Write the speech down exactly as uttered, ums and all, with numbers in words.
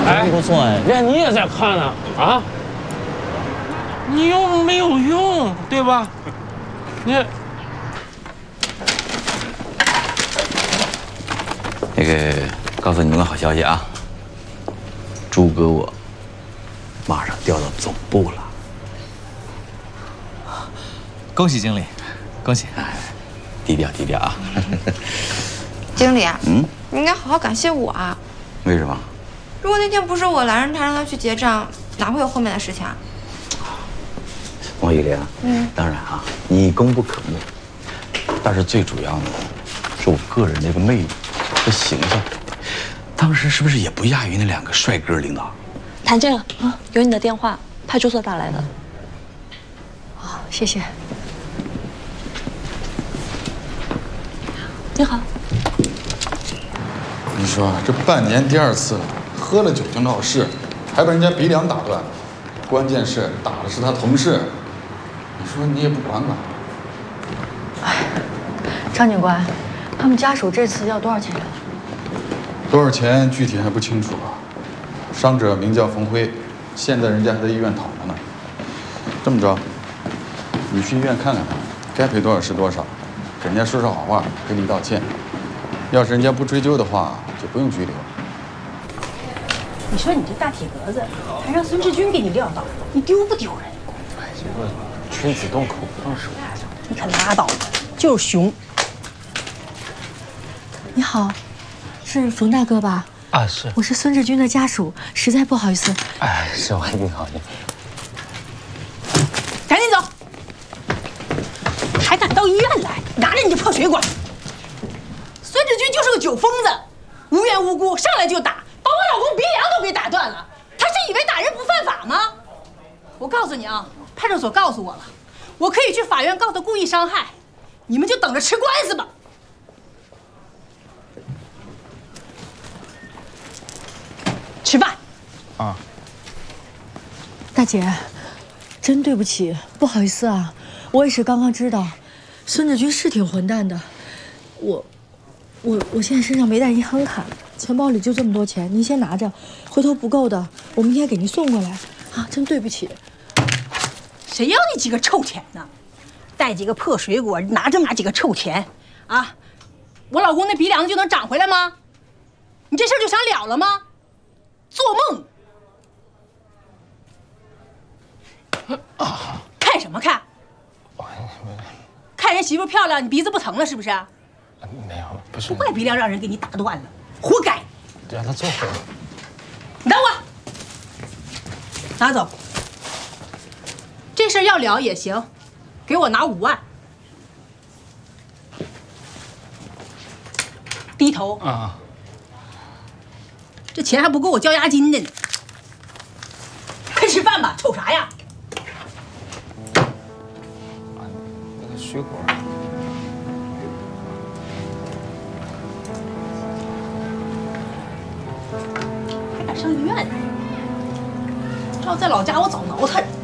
真不错哎，连你也在看呢啊？你又没有用，对吧？你那个，告诉你们个好消息啊，朱哥我马上调到总部了。 恭喜经理，恭喜！ 哎，低调低调啊。 经理啊， 嗯， 你应该好好感谢我啊。 为什么？ 如果那天不是我拦着他让他去结账，哪会有后面的事情啊？ 王玉莲，嗯，当然啊，你功不可没，但是最主要的是我个人这个魅力和形象，当时是不是也不亚于那两个帅哥领导？ 谈这个啊，有你的电话，派出所打来的。好，谢谢。你好。 你说这半年第二次喝了酒就闹事，还把人家鼻梁打断，关键是打的是他同事，你说你也不管管？ 哎，张警官，他们家属这次要多少钱？ 多少钱具体还不清楚啊。伤者名叫冯辉，现在人家还在医院躺着呢。这么着，你去医院看看他，该赔多少是多少，给人家说说好话，给你道歉。要是人家不追究的话，就不用拘留。 你说你这大铁壳子，还让孙志军给你撂倒，你丢不丢人？ 哎，这个君子动口不动手。 你可拉倒吧，就是熊。 你好，是冯大哥吧？ 啊，是。 我是孙志军的家属，实在不好意思。 哎，是我，你好，你。 赶紧走！还敢到医院来，拿着你的破水管！孙志军就是个酒疯子，无缘无故上来就打，把我老公鼻梁都给打断了。他是以为打人不犯法吗？我告诉你啊，派出所告诉我了，我可以去法院告他故意伤害，你们就等着吃官司吧。吃饭。 啊。 大姐，真对不起，不好意思啊，我也是刚刚知道，孙志军是挺混蛋的，我。我我现在身上没带银行卡，钱包里就这么多钱，您先拿着，回头不够的，我明天给您送过来。啊，真对不起。 谁要你几个臭钱呢？带几个破水果，拿这么几个臭钱，啊，我老公那鼻梁就能长回来吗？你这事儿就想了了吗？做梦！啊、看什么看？看人媳妇漂亮，你鼻子不疼了是不是？ 没有，不是。 不怪鼻梁让人给你打断了，活该！ 让他坐会儿。 你等会儿，拿走。这事儿要了也行，给我拿五万。低头啊！这钱还不够我交押金的呢。快吃饭吧，瞅啥呀？ 啊，那个水果。 上医院，这要在老家我早挠他。